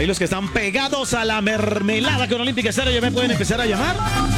Ahí los que están pegados a la mermelada con Olímpica Estéreo ya me pueden empezar a llamar.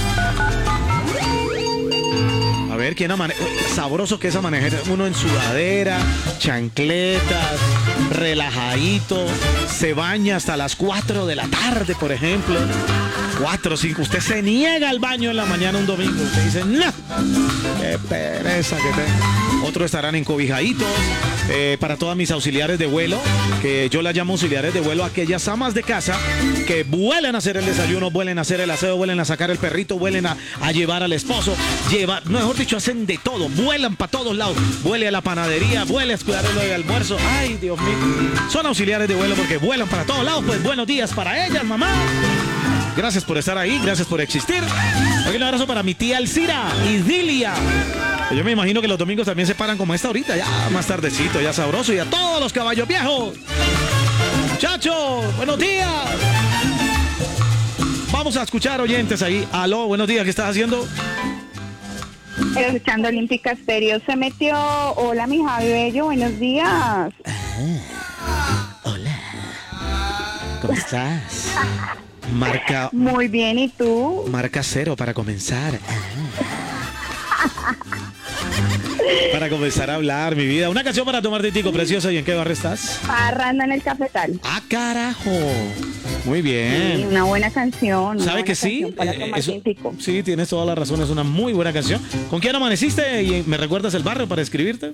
A ver, ¿quién amanece? Sabroso que es amanecer. Uno en sudadera, chancletas, relajadito. Se baña hasta las 4 de la tarde, por ejemplo. 4 o 5. Usted se niega al baño en la mañana un domingo. Usted dice, no. Qué pereza que tengo. Otros estarán encobijaditos. Para todas mis auxiliares de vuelo, que yo las llamo auxiliares de vuelo, aquellas amas de casa que vuelen a hacer el desayuno, vuelen a hacer el aseo, vuelen a sacar el perrito, vuelen a llevar al esposo, mejor dicho, hacen de todo, vuelan para todos lados, vuele a la panadería, vuele a cuidar el almuerzo. Ay, Dios mío. Son auxiliares de vuelo porque vuelan para todos lados. Pues buenos días para ellas, mamá. Gracias por estar ahí, gracias por existir. Hoy un abrazo para mi tía Alcira y Dilia. Yo me imagino que los domingos también se paran como esta ahorita, ya más tardecito, ya sabroso. Y a todos los caballos viejos. Muchachos, buenos días. Vamos a escuchar oyentes ahí. Aló, buenos días, ¿qué estás haciendo? Escuchando Olímpica Estéreo. Se metió. Hola, mi Javi Bello, buenos días. Hola. ¿Cómo estás? Marca. Muy bien, ¿y tú? Marca 0 para comenzar. Para comenzar a hablar, mi vida. Una canción para tomar tintico, preciosa. ¿Y en qué barrio estás? Parranda en el Cafetal. ¡Ah, carajo! Muy bien. Sí, una buena canción. ¿Sabe que sí? Para tomar tintico. Sí, tienes toda la razón. Es una muy buena canción. ¿Con quién amaneciste? ¿Y me recuerdas el barrio para escribirte?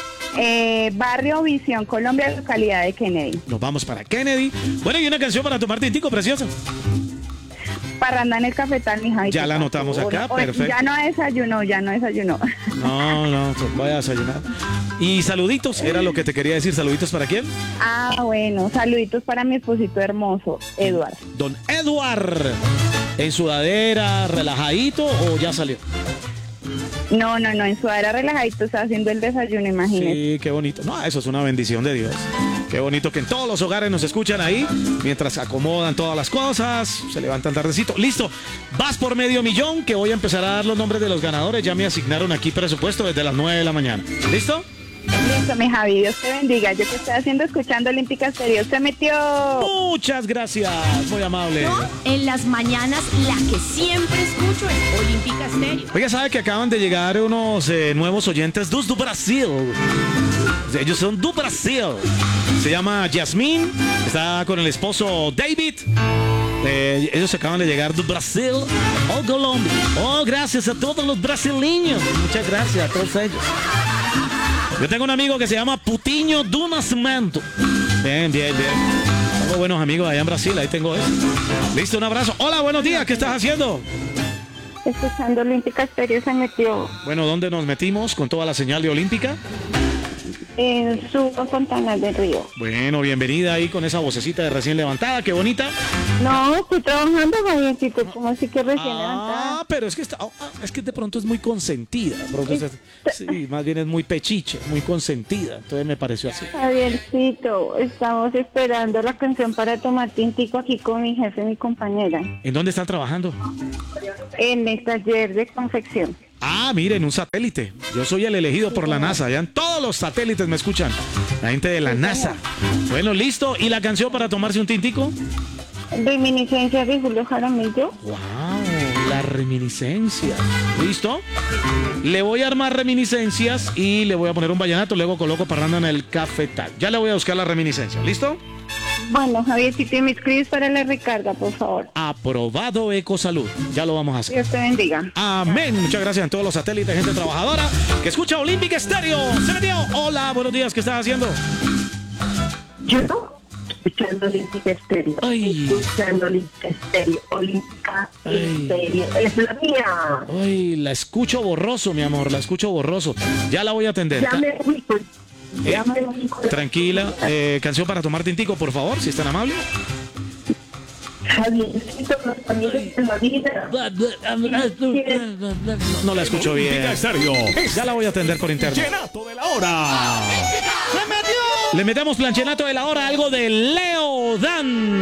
Barrio Visión Colombia, localidad de Kennedy. Nos vamos para Kennedy. Bueno, y una canción para tomar tintico, preciosa. Parranda en el Cafetal, mi Javi. Ya la anotamos acá, perfecto. Ya no desayunó. No, voy a desayunar. Y saluditos, era lo que te quería decir. ¿Saluditos para quién? Ah, bueno, saluditos para mi esposito hermoso, Eduard. Don Eduard, ¿en sudadera, relajadito o ya salió? No, en sudadera relajadito está haciendo el desayuno, imagínese. Sí, qué bonito. No, eso es una bendición de Dios. Qué bonito que en todos los hogares nos escuchan ahí, mientras acomodan todas las cosas, se levantan tardecito. Listo, vas por $500,000, que voy a empezar a dar los nombres de los ganadores. Ya me asignaron aquí presupuesto desde las 9 de la mañana. ¿Listo? Listo, mi Javi, Dios te bendiga. Yo que estoy haciendo escuchando Olímpica Estéreo. Se metió. Muchas gracias, muy amable. Yo, en las mañanas, la que siempre escucho es Olímpica Estéreo. Oiga, ¿sabe que acaban de llegar unos nuevos oyentes do Brasil? Ellos son do Brasil. Se llama Yasmín, está con el esposo David. Ellos acaban de llegar do Brasil. Oh, Colombia. Oh, gracias a todos los brasileños. Muchas gracias a todos ellos. Yo tengo un amigo que se llama Putiño do Nascimento. Bien. Tengo buenos amigos allá en Brasil, ahí tengo eso. Listo, un abrazo. Hola, buenos días, ¿qué estás haciendo? Escuchando Olímpica Estéreo se metió. Bueno, ¿dónde nos metimos con toda la señal de Olímpica? En su Fontana del Río. Bueno, bienvenida ahí con esa vocecita de recién levantada, qué bonita. No, estoy trabajando, Javiercito, como así que recién levantada. Pero es que de pronto es muy consentida. Sí, más bien es muy pechiche, muy consentida. Entonces me pareció así. Javiercito, estamos esperando la canción para tomar tintico aquí con mi jefe y mi compañera. ¿En dónde están trabajando? En el taller de confección. Ah, miren, un satélite. Yo soy el elegido por la NASA. Ya en todos los satélites me escuchan. La gente de la NASA. Bueno, listo. ¿Y la canción para tomarse un tintico? Reminiscencias de Julio Jaramillo. ¡Wow! La reminiscencia. ¿Listo? Le voy a armar reminiscencias y le voy a poner un vallenato. Luego coloco Parranda en el Cafetal. Ya le voy a buscar la reminiscencia. ¿Listo? Bueno, Javiercito, me escribes para la recarga, por favor. Aprobado, Ecosalud. Ya lo vamos a hacer. Dios te bendiga. Amén. Muchas gracias a todos los satélites, gente trabajadora que escucha Olímpica Estéreo. Se metió. Hola, buenos días. ¿Qué estás haciendo? Yo escuchando Olímpica Estéreo. Ay. Escuchando Olímpica Estéreo. Olímpica Estéreo. Es la mía. Ay, la escucho borroso, mi amor. La escucho borroso. Ya la voy a atender. Ya me fui. Tranquila. Canción para tomar tintico, por favor, si es tan amable. Javiercito, los amigos de la vida. No la escucho bien. Ya la voy a atender por internet. Planchenato de la hora. Le metemos planchenato de la hora, algo de Leo Dan.